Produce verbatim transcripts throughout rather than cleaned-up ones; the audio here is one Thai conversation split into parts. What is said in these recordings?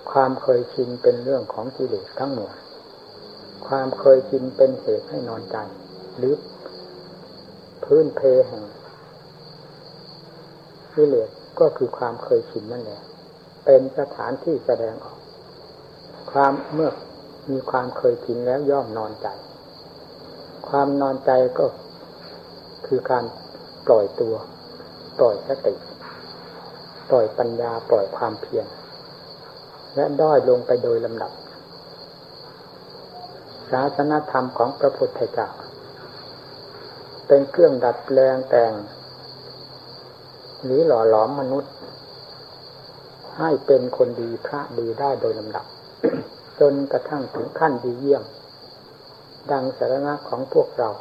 ความเคยชินเป็นเรื่องของกิเลสทั้งหมดความเคยชินเป็นเหตุให้นอนใจหรือพื้นเพแห่งกิเลสก็คือความเคยชินนั่นแหละเป็นสถานที่แสดงออกความเมื่อมีความเคยชินแล้วย่อมนอนใจความนอนใจก็คือการปล่อยตัวปล่อยสติปล่อยปัญญาปล่อยความเพียรและด้อยลงไปโดยลำดับศาสนธรรมของพระพุทธเจ้าเป็นเครื่องดัดแปลงแต่งหรือหล่อหลอมมนุษย์ให้เป็นคนดีพระดีได้โดยลำดับ จนกระทั่งถึงขั้นดีเยี่ยมดังสรณะของพวกเรา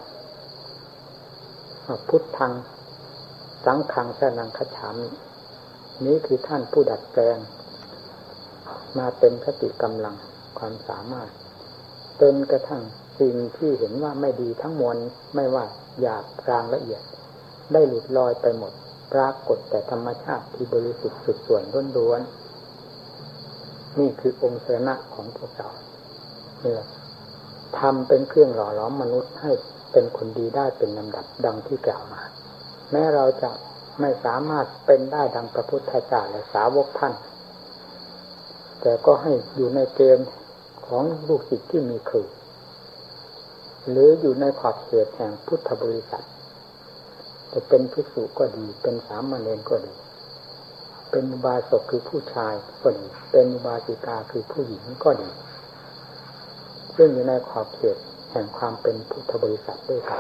พุทธังสังฆังสรณังคัจฉามินี้คือท่านผู้ดัดแปลงมาเป็นสติกำลังความสามารถจนกระทั่งสิ่งที่เห็นว่าไม่ดีทั้งมวลไม่ว่าหยาบกลางละเอียดได้หลุดลอยไปหมดปรากฏแต่ธรรมชาติที่บริสุทธิ์สุดส่วนล้วนๆนี่คือองค์สรณะของพวกเราเนี่ยทำเป็นเครื่องหล่อหลอมมนุษย์ให้เป็นคนดีได้เป็นลำดับดังที่กล่าวมาแม้เราจะไม่สามารถเป็นได้ดังพระพุทธเจ้าและสาวกท่านแต่ก็ให้อยู่ในเกณฑ์ของลูกศิษย์ที่มีคือหรืออยู่ในขอบเขตแห่งพุทธบริษัทจะเป็นภิกษุก็ดีเป็นสามเณรก็ดีเป็นอุบาสกคือผู้ชายก็ดีเป็นอุบาสิกาคือผู้หญิงก็ดีซึ่งอยู่ในขอบเขตแห่งความเป็นพุทธบริษัทด้วยกัน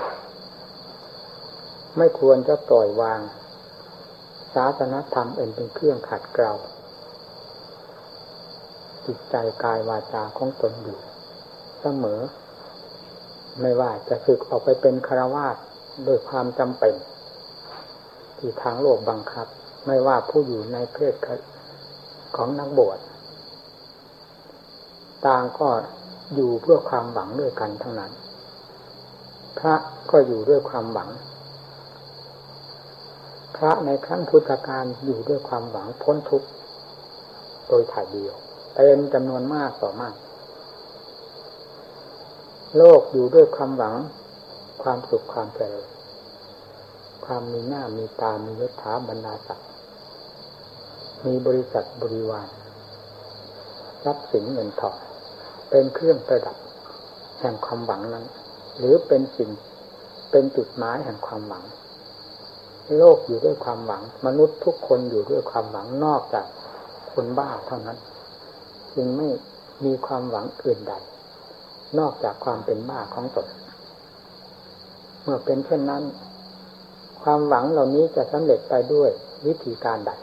ไม่ควรจะปล่อยวางศาสนธรรมเป็นเป็นเครื่องขัดเกลาจิตใจกายวาจาของตนอยู่เสมอไม่ว่าจะสึกออกไปเป็นฆราวาสโดยความจำเป็นที่ทางโลกบังคับไม่ว่าผู้อยู่ในเพศของนักบวชต่างก็อยู่เพื่อความหวังด้วยกันทั้งนั้นพระก็อยู่ด้วยความหวังพระในครั้งพุทธกาลอยู่ด้วยความหวังพ้นทุกข์โดยถ่ายเดียวเป็นจำนวนมากต่อมากโลกอยู่ด้วยความหวังความสุขความเจริญความมีหน้ามีตามียศถาบรรดาศักดิ์มีบริษัทบริวารทรัพย์สินเงินทองเป็นเครื่องประดับแห่งความหวังนั้นหรือเป็นสิ่งเป็นจุดหมายแห่งความหวังโลกอยู่ด้วยความหวังมนุษย์ทุกคนอยู่ด้วยความหวังนอกจากคนบ้าเท่านั้นจึงไม่มีความหวังอื่นใดนอกจากความเป็นบ้าของตนเมื่อเป็นเช่นนั้นความหวังเหล่านี้จะสำเร็จไปด้วยวิธีการใด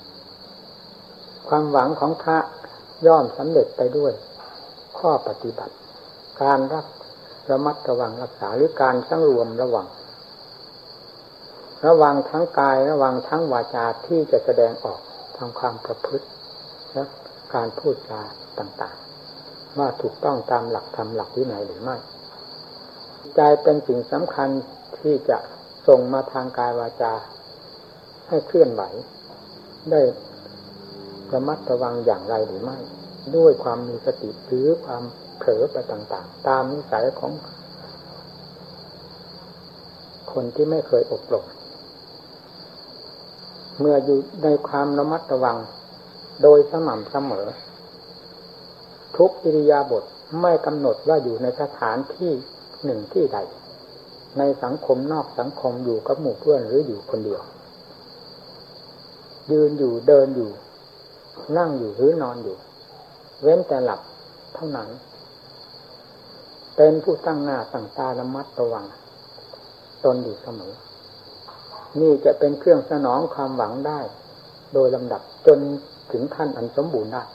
ความหวังของพระย่อมสำเร็จไปด้วยข้อปฏิบัติการรักระมัดระวังรักษาหรือการสำรวมระวังระวังทั้งกายระวังทั้งวาจาที่จะแสดงออกทางความประพฤติและการพูดจาต่างๆว่าถูกต้องตามหลักธรรมหลักวินัยหรือไม่ใจเป็นสิ่งสำคัญที่จะส่งมาทางกายวาจาให้เคลื่อนไหวได้ระมัดระวังอย่างไรหรือไม่ด้วยความมีสติหรือความเผลอไปต่างๆตามนิสัยของคนที่ไม่เคยอบรมเมื่ออยู่ในความระมัดระวังโดยสม่ำเสมอทุกอิริยาบถไม่กำหนดว่าอยู่ในสถานที่หนึ่งที่ใดในสังคมนอกสังคมอยู่กับหมู่เพื่อนหรืออยู่คนเดียวยืนอยู่เดินอยู่นั่งอยู่หรือนอนอยู่เว้นแต่หลับเท่านั้นเป็นผู้ตั้งหน้าตั้งตาระมัดระวังตนอยู่เสมอนี่จะเป็นเครื่องสนองความหวังได้โดยลำดับจนถึงขั้นอันสมบูรณ์ได้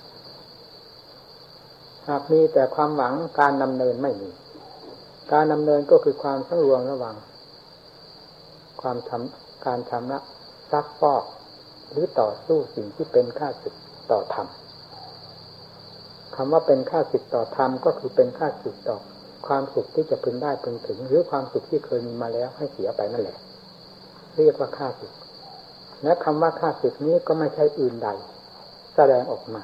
หากมีแต่ความหวังการดำเนินไม่มีการดำเนินก็คือความสำรวมระวังความทำการชำระซักฟอกหรือต่อสู้สิ่งที่เป็นข้าศึกต่อธรรมคำว่าเป็นข้าศึกต่อธรรมก็คือเป็นข้าศึกต่อความสุขที่จะพึงได้พึงถึงหรือความสุขที่เคยมีมาแล้วให้เสียไปนั่นแหละเรียกว่าข้าศึกและคำว่าข้าศึกนี้ก็ไม่ใช่อื่นใดแสดงออกมา